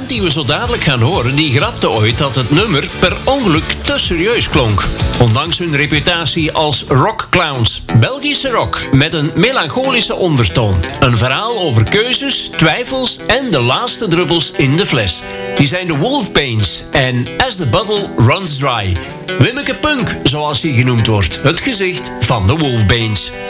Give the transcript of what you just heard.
band die we zo dadelijk gaan horen, die grapte ooit dat het nummer per ongeluk te serieus klonk. Ondanks hun reputatie als rockclowns. Belgische rock met een melancholische ondertoon. Een verhaal over keuzes, twijfels en de laatste druppels in de fles. Die zijn de Wolfpains en As the Bottle Runs Dry. Wimmeke Punk, zoals hij genoemd wordt. Het gezicht van de Wolfpains.